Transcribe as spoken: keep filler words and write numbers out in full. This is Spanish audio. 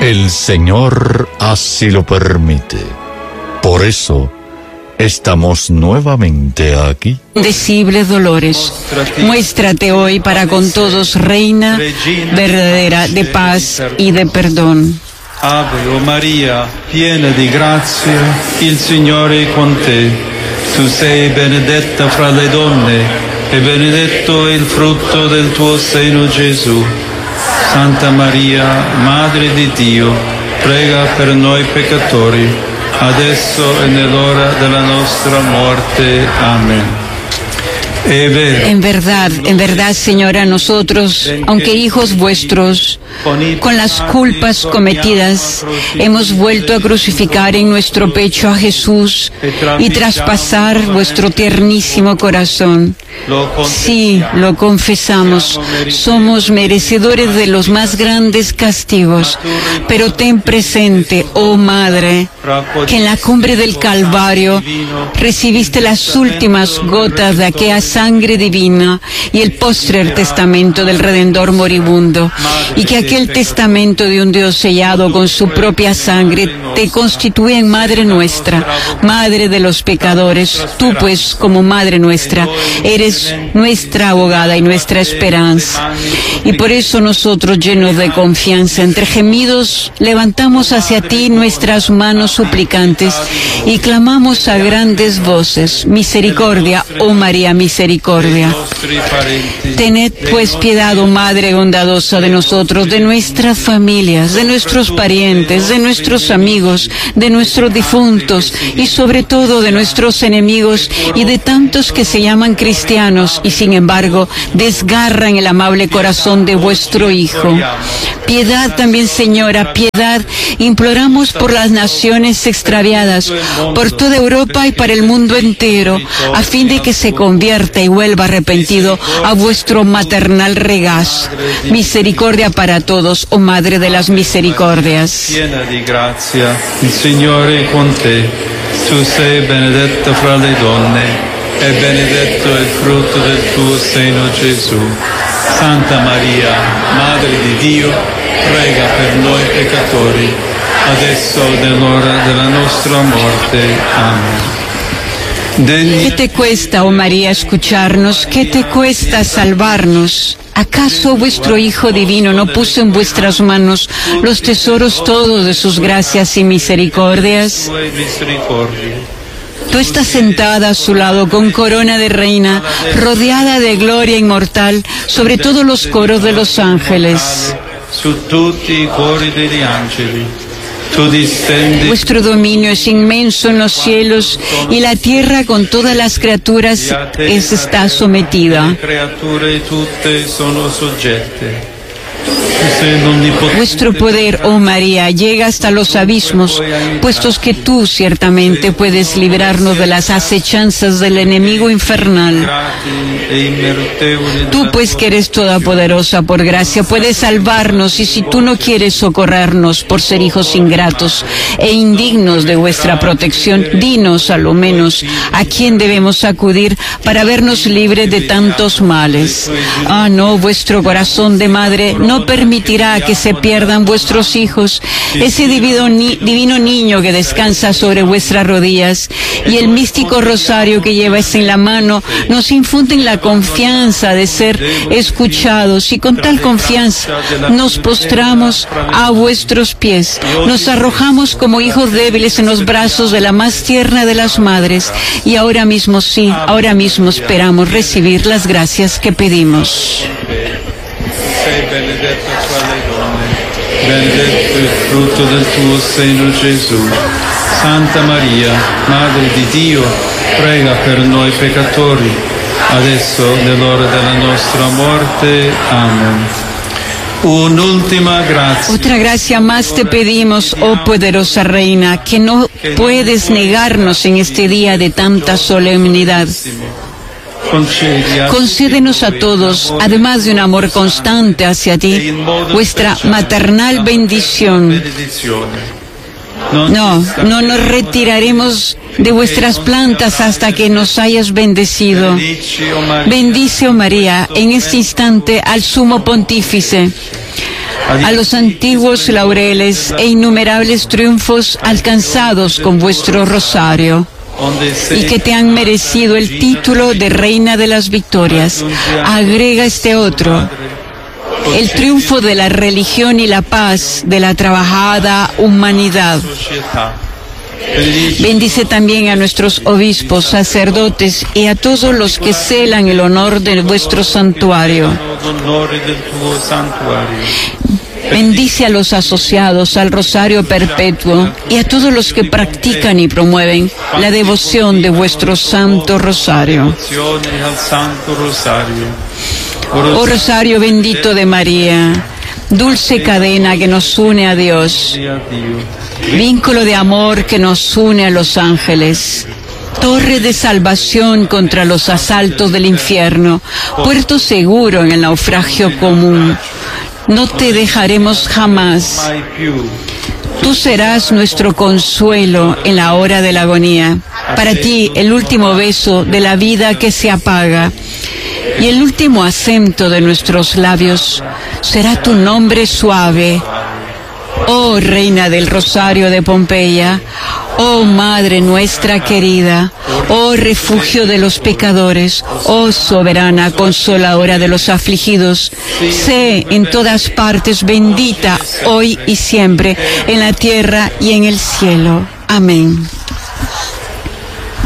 El Señor así lo permite. Por eso estamos nuevamente aquí. Indecible dolores, muéstrate hoy para con todos, Reina verdadera de paz y de perdón. Ave, o Maria, piena di grazia, il Signore è con te. Tu sei benedetta fra le donne, e benedetto è il frutto del tuo seno, Gesù. Santa Maria, Madre di Dio, prega per noi peccatori, adesso e nell'ora della nostra morte. Amén. En verdad, en verdad, Señora, nosotros, aunque hijos vuestros, con las culpas cometidas, hemos vuelto a crucificar en nuestro pecho a Jesús y traspasar vuestro tiernísimo corazón. Sí, lo confesamos, somos merecedores de los más grandes castigos, pero ten presente, oh Madre, que en la cumbre del Calvario recibiste las últimas gotas de aquella sangre divina y el postrer testamento del Redentor moribundo, y que aquel testamento de un Dios sellado con su propia sangre te constituye en Madre nuestra, Madre de los pecadores. Tú pues, como Madre nuestra, eres nuestra abogada y nuestra esperanza. Y por eso nosotros, llenos de confianza, entre gemidos, levantamos hacia ti nuestras manos suplicantes y clamamos a grandes voces: misericordia, oh María, misericordia. Tened pues piedad, oh Madre bondadosa, de nosotros, de nuestras familias, de nuestros parientes, de nuestros amigos, de nuestros difuntos y sobre todo de nuestros enemigos y de tantos que se llaman cristianos y sin embargo desgarran el amable corazón de vuestro Hijo. Piedad también, Señora, piedad. Imploramos por las naciones extraviadas, por toda Europa y para el mundo entero, a fin de que se convierta y vuelva arrepentido a vuestro maternal regazo. Misericordia para todos, oh Madre de las misericordias. Piena di grazia, il Signore è con te. Tu sei benedetta fra le donne, e benedetto è il frutto del tuo seno, Gesù. Santa Maria, Madre di Dio, prega per noi peccatori, adesso e nell'ora della nostra morte. Amén. ¿Qué te cuesta, oh María, escucharnos? ¿Qué te cuesta salvarnos? ¿Acaso vuestro Hijo Divino no puso en vuestras manos los tesoros todos de sus gracias y misericordias? Tú estás sentada a su lado con corona de reina, rodeada de gloria inmortal, sobre todos los coros de los ángeles. Vuestro dominio es inmenso en los cielos y la tierra con todas las criaturas es, está sometida. Vuestro poder, oh María, llega hasta los abismos, puestos que tú ciertamente puedes librarnos de las acechanzas del enemigo infernal. Tú pues que eres todopoderosa por gracia, puedes salvarnos, y si tú no quieres socorrernos por ser hijos ingratos e indignos de vuestra protección, dinos a lo menos a quién debemos acudir para vernos libres de tantos males. Ah, no, vuestro corazón de madre no permitirá que se pierdan vuestros hijos, ese divino, ni, divino niño que descansa sobre vuestras rodillas y el místico rosario que lleváis en la mano nos infunden la confianza de ser escuchados, y con tal confianza nos postramos a vuestros pies, nos arrojamos como hijos débiles en los brazos de la más tierna de las madres, y ahora mismo sí, ahora mismo esperamos recibir las gracias que pedimos. Sei benedetta fra le donne, benedetto il frutto del tuo seno, Gesù. Santa Maria, Madre di Dio, prega per noi peccatori, adesso nell'ora della nostra morte. Amén. Un'ultima gracia. Otra gracia más te pedimos, oh poderosa Reina, que no puedes negarnos en este día de tanta solemnidad. Concédenos a todos, además de un amor constante hacia ti, vuestra maternal bendición. No, no nos retiraremos de vuestras plantas hasta que nos hayas bendecido. Bendice, oh María, en este instante al sumo pontífice, a los antiguos laureles e innumerables triunfos alcanzados con vuestro rosario, y que te han merecido el título de Reina de las Victorias. Agrega este otro: el triunfo de la religión y la paz de la trabajada humanidad. Bendice también a nuestros obispos, sacerdotes y a todos los que celan el honor de vuestro santuario. Bendice a los asociados al Rosario Perpetuo y a todos los que practican y promueven la devoción de vuestro Santo Rosario. Oh Rosario bendito de María, dulce cadena que nos une a Dios, vínculo de amor que nos une a los ángeles, torre de salvación contra los asaltos del infierno, puerto seguro en el naufragio común. No te dejaremos jamás. Tú serás nuestro consuelo en la hora de la agonía. Para ti, el último beso de la vida que se apaga y el último acento de nuestros labios será tu nombre suave. Oh Reina del Rosario de Pompeya, oh Madre nuestra querida, oh refugio de los pecadores, oh soberana consoladora de los afligidos, sé en todas partes bendita hoy y siempre, en la tierra y en el cielo. Amén.